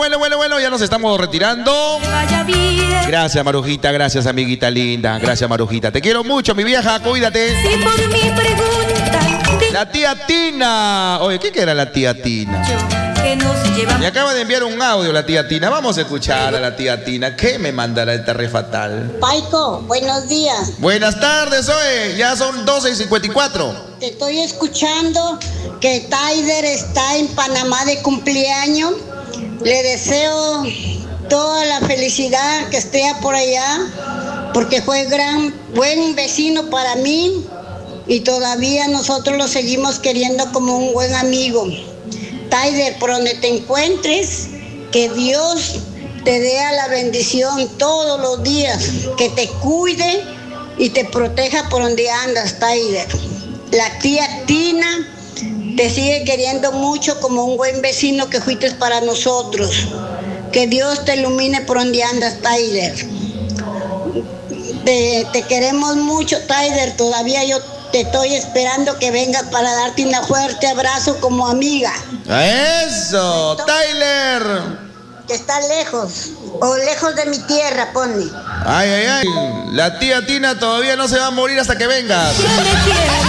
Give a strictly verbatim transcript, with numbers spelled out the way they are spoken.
bueno, bueno, bueno, ya nos estamos retirando. Vaya bien. Gracias, Marujita, gracias, amiguita linda. Gracias, Marujita. Te quiero mucho, mi vieja, cuídate. Si por mi pregunta. La tía Tina. Oye, ¿qué era la tía Tina? Que nos llevamos. Me acaba de enviar un audio la tía Tina. Vamos a escuchar a la tía Tina. ¿Qué me mandará esta re fatal? Paico, buenos días. Buenas tardes, oye. Ya son doce y cincuenta y cuatro. Te estoy escuchando que Taider está en Panamá de cumpleaños. Le deseo toda la felicidad que esté por allá, porque fue gran, buen vecino para mí y todavía nosotros lo seguimos queriendo como un buen amigo. Taider, por donde te encuentres, que Dios te dé la bendición todos los días, que te cuide y te proteja por donde andas, Taider. La tía Tina te sigue queriendo mucho como un buen vecino que fuiste para nosotros. Que Dios te ilumine por donde andas, Taider. Te, te queremos mucho, Taider. Todavía yo te estoy esperando que vengas para darte un fuerte abrazo como amiga. ¡Eso! ¡Tyler! Que está lejos, o lejos de mi tierra, pone. Ay, ay, ay. La tía Tina todavía no se va a morir hasta que vengas. Yo me quiero